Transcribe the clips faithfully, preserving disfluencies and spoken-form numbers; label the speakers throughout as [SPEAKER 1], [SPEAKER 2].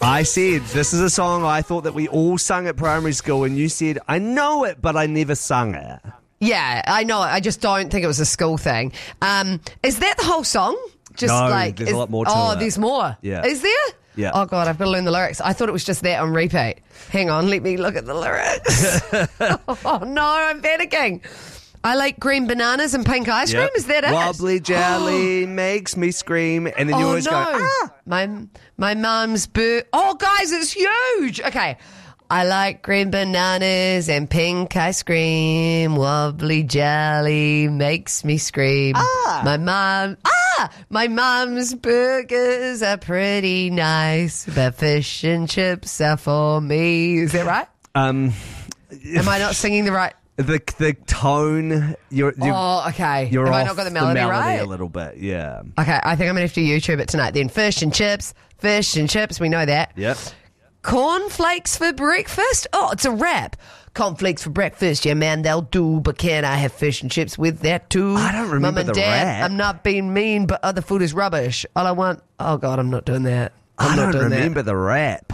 [SPEAKER 1] I said, this is a song I thought that we all sung at primary school, and you said, I know it, but I never sung it.
[SPEAKER 2] Yeah, I know it. I just don't think it was a school thing. Um, is that the whole song? Just
[SPEAKER 1] No,
[SPEAKER 2] like
[SPEAKER 1] there's a
[SPEAKER 2] is-
[SPEAKER 1] lot more to
[SPEAKER 2] Oh,
[SPEAKER 1] it.
[SPEAKER 2] there's more.
[SPEAKER 1] Yeah.
[SPEAKER 2] Is there?
[SPEAKER 1] Yeah.
[SPEAKER 2] Oh God, I've got to learn the lyrics. I thought it was just that on repeat. Hang on, let me look at the lyrics. Oh no, I'm panicking. I like green bananas and pink ice cream.
[SPEAKER 1] Yep.
[SPEAKER 2] Is that it?
[SPEAKER 1] Wobbly jelly makes me scream, and then you
[SPEAKER 2] Oh
[SPEAKER 1] always
[SPEAKER 2] no!
[SPEAKER 1] go, ah!
[SPEAKER 2] My my mum's boo. Oh guys, it's huge. Okay. I like green bananas and pink ice cream. Wobbly jelly makes me scream.
[SPEAKER 1] Ah.
[SPEAKER 2] My mum. Ah, my mum's burgers are pretty nice, but fish and chips are for me. Is that right?
[SPEAKER 1] Um,
[SPEAKER 2] Am I not singing the right?
[SPEAKER 1] the the tone, you're, you're,
[SPEAKER 2] Oh, okay.
[SPEAKER 1] you're
[SPEAKER 2] Have
[SPEAKER 1] off
[SPEAKER 2] I not got the melody, right?
[SPEAKER 1] a little bit, yeah.
[SPEAKER 2] Okay, I think I'm going to have to YouTube it tonight then. Fish and chips, fish and chips, we know that.
[SPEAKER 1] Yep.
[SPEAKER 2] Cornflakes for breakfast? Oh, it's a rap. Cornflakes for breakfast, yeah, man, they'll do. But can I have fish and chips with that too?
[SPEAKER 1] I don't remember
[SPEAKER 2] Mum and
[SPEAKER 1] the
[SPEAKER 2] Dad,
[SPEAKER 1] rap.
[SPEAKER 2] I'm not being mean, but other food is rubbish. All I want... Oh, God, I'm not doing that. I'm
[SPEAKER 1] I
[SPEAKER 2] not
[SPEAKER 1] don't
[SPEAKER 2] doing
[SPEAKER 1] remember
[SPEAKER 2] that.
[SPEAKER 1] the rap.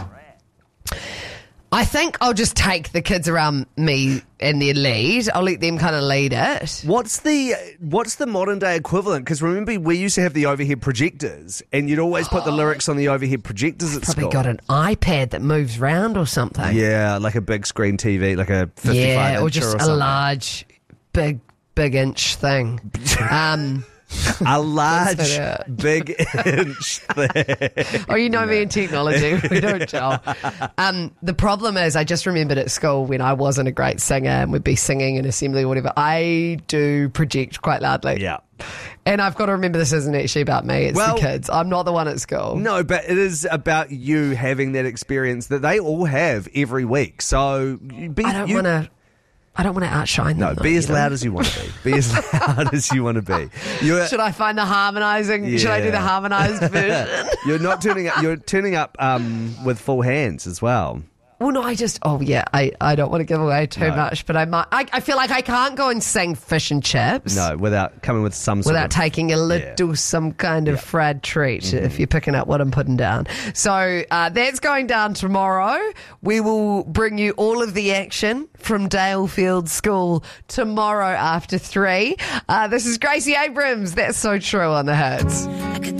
[SPEAKER 2] I think I'll just take the kids around me in their lead. I'll let them kind of lead it.
[SPEAKER 1] What's the what's the modern day equivalent? Because remember, we used to have the overhead projectors, and you'd always put the lyrics on the overhead projectors at
[SPEAKER 2] Probably
[SPEAKER 1] school.
[SPEAKER 2] got an iPad that moves round or something.
[SPEAKER 1] Yeah, like a big screen T V, like a fifty-five
[SPEAKER 2] Yeah, or
[SPEAKER 1] inch
[SPEAKER 2] just
[SPEAKER 1] or
[SPEAKER 2] a
[SPEAKER 1] something.
[SPEAKER 2] large, big, big inch thing. Um...
[SPEAKER 1] A large,
[SPEAKER 2] it.
[SPEAKER 1] big inch thing.
[SPEAKER 2] Oh, you know me in technology. We don't gel. Um, the problem is, I just remembered at school when I wasn't a great singer and would be singing in assembly or whatever, I do project quite loudly.
[SPEAKER 1] Yeah.
[SPEAKER 2] And I've got to remember this isn't actually about me. It's
[SPEAKER 1] Well-
[SPEAKER 2] the kids. I'm not the one at school.
[SPEAKER 1] No, but it is about you having that experience that they all have every week. So you be,
[SPEAKER 2] I don't
[SPEAKER 1] you,
[SPEAKER 2] want to. I don't want to outshine
[SPEAKER 1] No,
[SPEAKER 2] them. though,
[SPEAKER 1] be as
[SPEAKER 2] you know?
[SPEAKER 1] loud as you want to be. Be as loud as you want to be. You're,
[SPEAKER 2] Should I find the harmonising? Should I do the
[SPEAKER 1] Yeah.
[SPEAKER 2] harmonised version?
[SPEAKER 1] you're not turning up. You're turning up um, with full hands as well.
[SPEAKER 2] Well, no, I just, oh, yeah, I, I don't want to give away too
[SPEAKER 1] No.
[SPEAKER 2] much, but I might. I, I feel like I can't go and sing fish and chips.
[SPEAKER 1] No, without coming with some sort
[SPEAKER 2] Without
[SPEAKER 1] of
[SPEAKER 2] taking a little, some kind of fried treat,
[SPEAKER 1] Mm-hmm.
[SPEAKER 2] if you're picking up what I'm putting down. So uh, that's going down tomorrow. We will bring you all of the action from Dalefield School tomorrow after three. Uh, this is Gracie Abrams. That's So True on the Hits.
[SPEAKER 3] I could